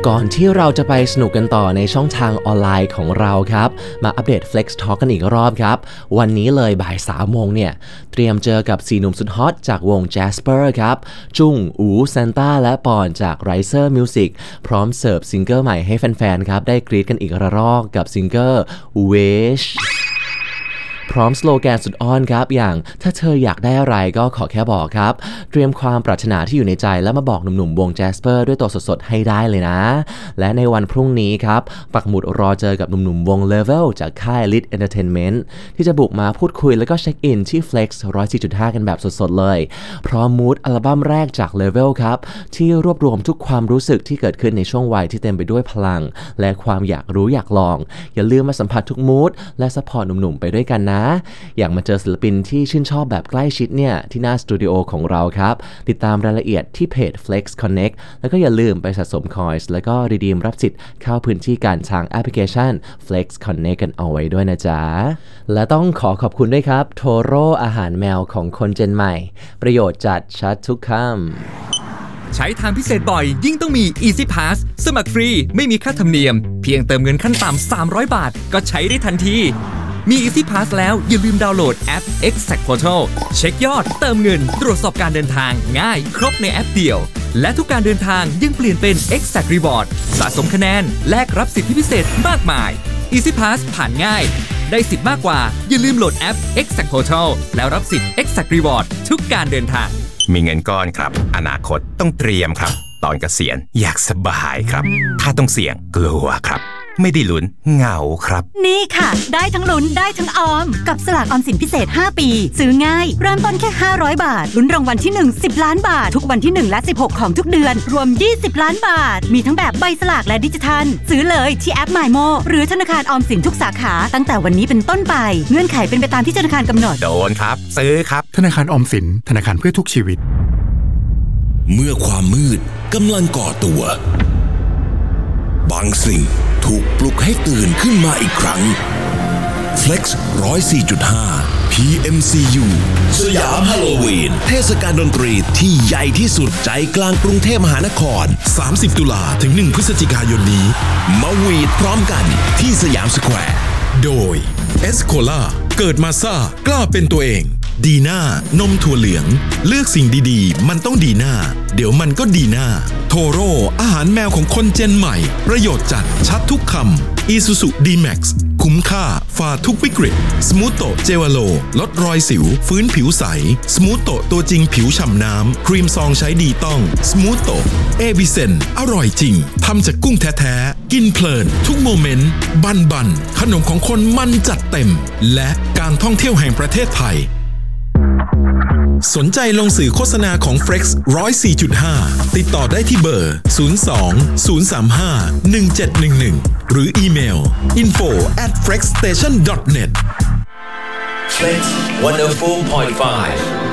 ก่อนที่เราจะไปสนุกกันต่อในช่องทางออนไลน์ของเราครับมาอัปเดต Flex Talk กันอีกรอบครับวันนี้เลยบ่าย 3 โมงเนี่ยเตรียมเจอกับ4 หนุ่มสุดฮอตจากวง Jasper ครับจุ้งอูซานต้าและปอนจาก Riser Music พร้อมเสิร์ฟซิงเกิลใหม่ให้แฟนๆครับได้กรี๊ดกันอีกระรอกกับซิงเกิล Wishพร้อมสโลแกนสุดอ้อนครับอย่างถ้าเธออยากได้อะไรก็ขอแค่บอกครับเตรียมความปรารถนาที่อยู่ในใจแล้วมาบอกหนุ่มๆวง Jasper ด้วยตัวสดๆให้ได้เลยนะและในวันพรุ่งนี้ครับปักหมุดรอเจอกับหนุ่มๆวง Level จากค่าย Lit Entertainment ที่จะบุกมาพูดคุยแล้วก็เช็คอินที่ Flex 104.5 กันแบบสดๆเลยพร้อมมูดอัลบั้มแรกจาก Level ครับที่รวบรวมทุกความรู้สึกที่เกิดขึ้นในช่วงวัยที่เต็มไปด้วยพลังและความอยากรู้อยากลองอย่าลืมมาสัมผัสทุกมูดและซัพพอร์ตหนุ่มๆไปด้วยกันนะอยากมาเจอศิลปินที่ชื่นชอบแบบใกล้ชิดเนี่ยที่หน้าสตูดิโอของเราครับติดตามรายละเอียดที่เพจ Flex Connect แล้วก็อย่าลืมไปสะสมคอยส์แล้วก็รีดีมรับสิทธิ์เข้าพื้นที่การทางแอปพลิเคชัน Flex Connect กันเอาไว้ด้วยนะจ๊ะและต้องขอบคุณด้วยครับโทโร่อาหารแมวของคนเจนใหม่ประโยชน์จัดชัดทุกคำใช้ทางพิเศษบ่อยยิ่งต้องมี Easy Pass สมัครฟรีไม่มีค่าธรรมเนียมเพียงเติมเงินขั้นต่ำ300 บาทก็ใช้ได้ทันทีมี Easy Pass แล้วอย่าลืมดาวน์โหลดแอป Exact Portal เช็คยอดเติมเงินตรวจสอบการเดินทางง่ายครบในแอปเดียวและทุกการเดินทางยังเปลี่ยนเป็น Exact Reward สะสมคะแนนแลกรับสิทธิพิเศษมากมาย Easy Pass ผ่านง่ายได้สิทธิ์มากกว่าอย่าลืมโหลดแอป Exact Portal แล้วรับสิทธิ์ Exact Reward ทุกการเดินทางมีเงินก้อนครับอนาคตต้องเตรียมครับตอนเกษียณอยากสบายครับถ้าต้องเสี่ยงกลัวครับไม่ได้ลุ้นเหงาครับนี่ค่ะได้ทั้งลุ้นได้ทั้งออมกับสลากออมสินพิเศษ5ปีซื้อง่ายเริ่มต้นแค่500บาทลุ้นรางวัลที่1 10 ล้านบาททุกวันที่1และ16ของทุกเดือนรวม20ล้านบาทมีทั้งแบบใบสลากและดิจิทัลซื้อเลยที่แอป MyMo หรือธนาคารออมสินทุกสาขาตั้งแต่วันนี้เป็นต้นไปเงื่อนไขเป็นไปตามที่ธนาคารกำหนดโดนครับซื้อครับธนาคารออมสินธนาคารเพื่อทุกชีวิตเมื่อความมืดกำลังก่อตัวบางสิ่งถูกปลุกให้ตื่นขึ้นมาอีกครั้ง Flex 104.5 PMCU สยามฮาโลวีนเทศกาลดนตรีที่ใหญ่ที่สุดใจกลางกรุงเทพมหานคร30 ตุลาถึง 1 พฤศจิกายนนี้มาวีดพร้อมกันที่สยามสแควร์โดยเอสโคล่าเกิดมาซ่ากล้าเป็นตัวเองดีน่านมถั่วเหลืองเลือกสิ่งดีๆมันต้องดีน่าเดี๋ยวมันก็ดีน่าโทโร่อาหารแมวของคนเจนใหม่ประโยชน์จัดชัดทุกคำ Isuzu D-Max คุ้มค่าฝ่าทุกวิกฤตสมูทโตเจวาโลลดรอยสิวฟื้นผิวใสสมูทโตตัวจริงผิวฉ่ำน้ำครีมซองใช้ดีต้องสมูทโตเอบิเซนอร่อยจริงทำจากกุ้งแท้ๆกินเพลินทุกโมเมนต์บันขนมของคนมันจัดเต็มและการท่องเที่ยวแห่งประเทศไทยสนใจลงสื่อโฆษณาของ Flex 104.5 ติดต่อได้ที่เบอร์ 02-035-1711 หรืออีเมล info@flexstation.net Flex 104.5